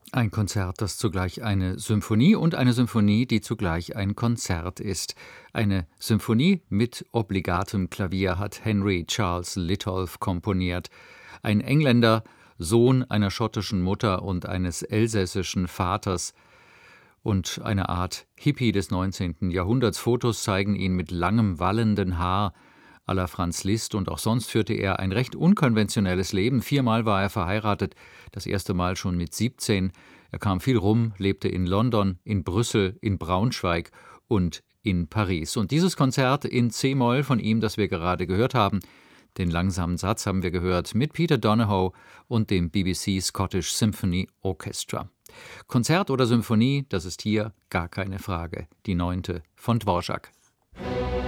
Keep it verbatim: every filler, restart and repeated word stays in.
Ein Konzert, das zugleich eine Symphonie und eine Symphonie, die zugleich ein Konzert ist. Eine Symphonie mit obligatem Klavier hat Henry Charles Litolff komponiert. Ein Engländer, Sohn einer schottischen Mutter und eines elsässischen Vaters und eine Art Hippie des neunzehnten Jahrhunderts. Fotos zeigen ihn mit langem, wallenden Haar à la Franz Liszt, und auch sonst führte er ein recht unkonventionelles Leben. Viermal war er verheiratet, das erste Mal schon mit siebzehn. Er kam viel rum, lebte in London, in Brüssel, in Braunschweig und in Paris. Und dieses Konzert in C-Moll von ihm, das wir gerade gehört haben, den langsamen Satz haben wir gehört, mit Peter Donohoe und dem B B C Scottish Symphony Orchestra. Konzert oder Symphonie, das ist hier gar keine Frage. Die neunte von Dvorak.